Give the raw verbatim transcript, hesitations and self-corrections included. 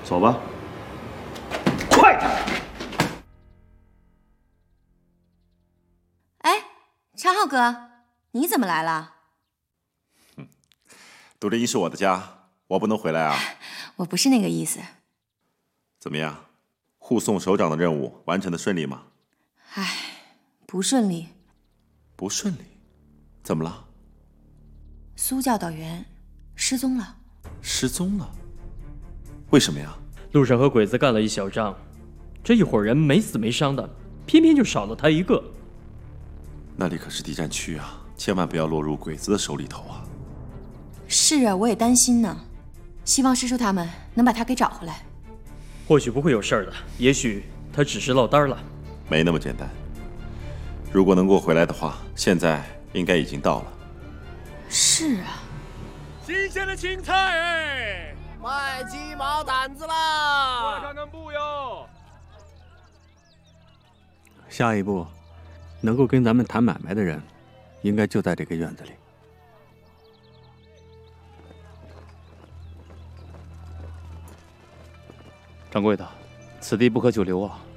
走吧。快点！ 哎，昌浩哥，你怎么来了？ 嗯，杜丽英是我的家，我不能回来啊。 我不是那个意思。 怎么样，护送首长的任务完成的顺利吗？ 唉，不顺利。 不顺利？怎么了？ 苏教导员失踪了。 失踪了？为什么呀？ 路上和鬼子干了一小仗，这一伙人没死没伤的，偏偏就少了他一个。 那里可是敌占区啊，千万不要落入鬼子的手里头啊！ 是啊，我也担心呢。希望师叔他们能把他给找回来。 或许不会有事儿的，也许他只是落单了。 没那么简单。如果能够回来的话，现在应该已经到了。 是啊。 新鲜的青菜哎， 卖鸡毛掸子啦！ 过来看看布哟。 下一步，能够跟咱们谈买卖的人，应该就在这个院子里。 掌柜的，此地不可久留啊！